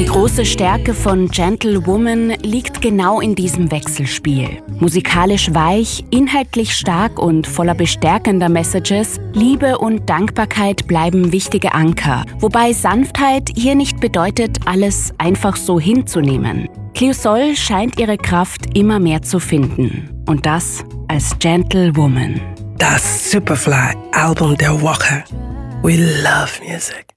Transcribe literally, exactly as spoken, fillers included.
große Stärke von Gentle Woman liegt genau in diesem Wechselspiel. Musikalisch weich, inhaltlich stark und voller bestärkender Messages, Liebe und Dankbarkeit bleiben wichtige Anker, wobei Sanftheit hier nicht bedeutet, alles einfach so hinzunehmen. Cleosol scheint ihre Kraft immer mehr zu finden. Und das als Gentle Woman. Das Superfly-Album der Woche. We love music.